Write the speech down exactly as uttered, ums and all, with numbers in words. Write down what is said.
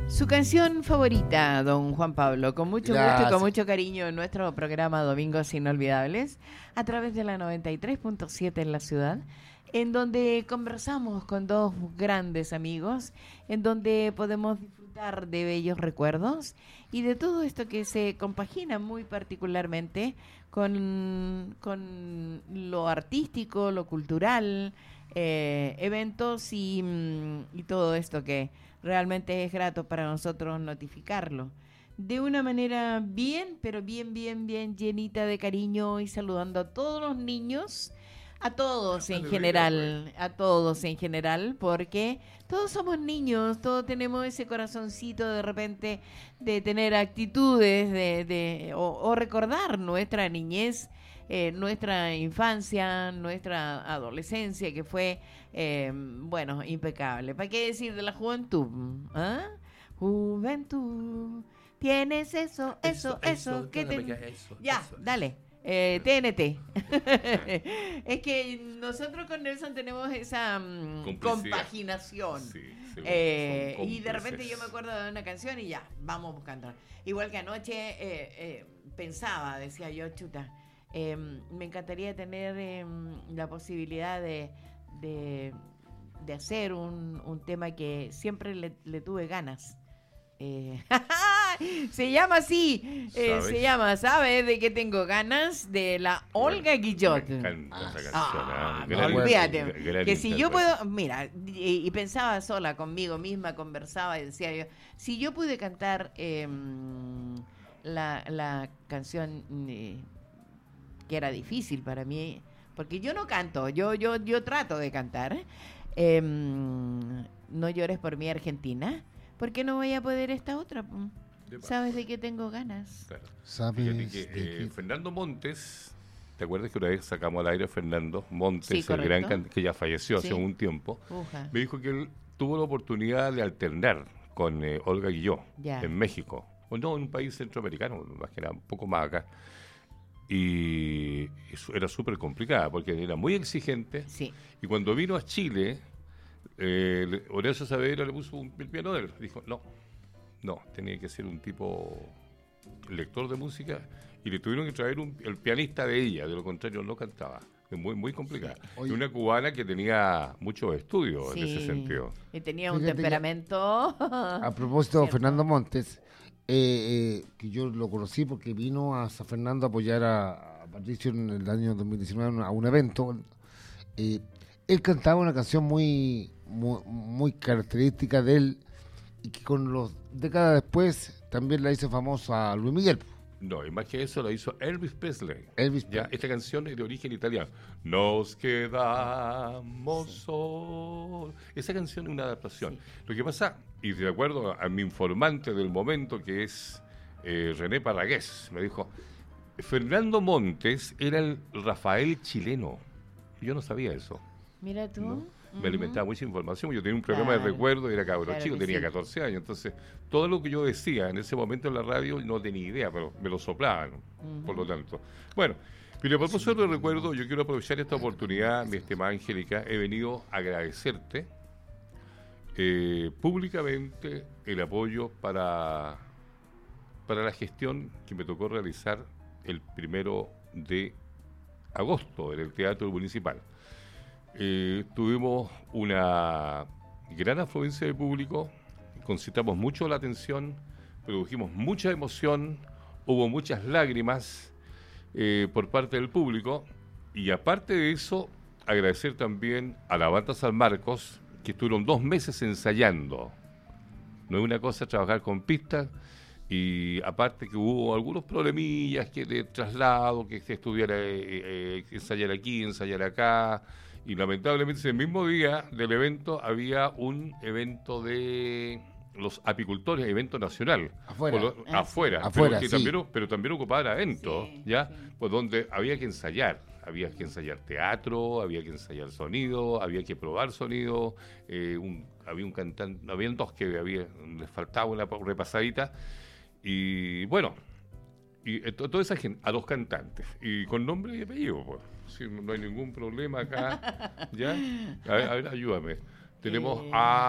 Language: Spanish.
Su canción favorita, don Juan Pablo, con mucho Gracias. gusto y con mucho cariño en nuestro programa Domingos Inolvidables, a través de la noventa y tres punto siete en la ciudad, en donde conversamos con dos grandes amigos, en donde podemos disfrutar de bellos recuerdos y de todo esto que se compagina muy particularmente con, con lo artístico, lo cultural, eh, eventos y, y todo esto que realmente es grato para nosotros notificarlo. De una manera bien, pero bien, bien, bien llenita de cariño y saludando a todos los niños, a todos en general, a todos en general, porque todos somos niños, todos tenemos ese corazoncito de repente de tener actitudes de, de o, o recordar nuestra niñez, eh, nuestra infancia, nuestra adolescencia, que fue, eh, bueno, impecable. ¿Para qué decir de la juventud? ¿Ah? Juventud, tienes eso, eso, eso, eso que te... Eso, ya, eso, dale. Eh, T N T. Es que nosotros con Nelson tenemos esa um, compaginación. Sí, sí, eh, y de repente yo me acuerdo de una canción y ya, vamos buscando. Igual que anoche eh, eh, pensaba, decía yo, chuta, eh, me encantaría tener eh, la posibilidad de, de, de hacer un, un tema que siempre le, le tuve ganas. Eh, se llama así, eh, se llama, ¿sabes de qué tengo ganas? De la Olga Guillot. Me encanta esa canción. Ah, no, olvídate, que si yo puedo, mira, y, y pensaba sola conmigo misma, conversaba y decía yo, si yo pude cantar eh, la, la canción eh, que era difícil para mí, porque yo no canto, yo, yo, yo trato de cantar, eh, No llores por mí, Argentina. ¿Por qué no voy a poder esta otra? ¿Sabes de qué tengo ganas? Claro. ¿Sabes que, eh, que... Fernando Montes, ¿te acuerdas que una vez sacamos al aire a Fernando Montes, sí, el gran can... que ya falleció sí. hace un tiempo? Uja. Me dijo que él tuvo la oportunidad de alternar con eh, Olga Guillot ya. en México, o no, en un país centroamericano, más que nada, un poco más acá. Y eso era súper complicada porque era muy exigente. Sí. Y cuando vino a Chile... Eh, Horacio Saavedra le puso un, el piano de él. Dijo, no, no, tenía que ser un tipo lector de música y le tuvieron que traer un, el pianista de ella, de lo contrario no cantaba. Es muy, muy complicada. Sí. Y una cubana que tenía muchos estudios sí. en ese sentido. Y tenía un Fíjate temperamento. A propósito de Fernando Montes, eh, eh, que yo lo conocí porque vino a San Fernando a apoyar a, a Patricio en el año dos mil diecinueve a un evento. Eh, él cantaba una canción muy... Muy, muy característica de él y que con los décadas después también la hizo famosa a Luis Miguel. No, y más que eso la hizo Elvis Presley. Elvis ya, Presley. Esta canción es de origen italiano. Nos quedamos sí. solos. Esa canción es una adaptación. Sí. Lo que pasa, y de acuerdo a mi informante del momento, que es eh, René Parragués, me dijo, Fernando Montes era el Rafael chileno. Yo no sabía eso. Mira tú. ¿No? Me alimentaba mucha información, yo tenía un programa claro, de recuerdo, era cabro claro chico, tenía sí. catorce años, entonces todo lo que yo decía en ese momento en la radio no tenía idea, pero me lo soplaban, uh-huh. por lo tanto. Bueno, pero por propósito de recuerdo, yo quiero aprovechar esta oportunidad, mi estimada Angélica, he venido a agradecerte eh, públicamente el apoyo para, para la gestión que me tocó realizar el primero de agosto en el Teatro Municipal. Eh, tuvimos una gran afluencia de público, concitamos mucho la atención, produjimos mucha emoción, hubo muchas lágrimas eh, por parte del público y aparte de eso, agradecer también a la banda San Marcos que estuvieron dos meses ensayando. No es una cosa trabajar con pistas y aparte que hubo algunos problemillas que de traslado, que se estudiara, eh, eh, ensayar aquí, ensayar acá. Y lamentablemente ese mismo día del evento había un evento de los apicultores, evento nacional. Afuera. Lo, ah, afuera, sí. afuera pero, que sí. también, pero también ocupaba el evento, sí, ¿ya? Sí. Pues donde había que ensayar. Había que ensayar teatro, había que ensayar sonido, había que probar sonido. Eh, un, había un cantante, habían dos que había, les faltaba una repasadita. Y bueno, y toda esa gente, a los cantantes, y con nombre y apellido, pues. Sí, no hay ningún problema acá, ¿ya? A ver, a ver ayúdame. Tenemos a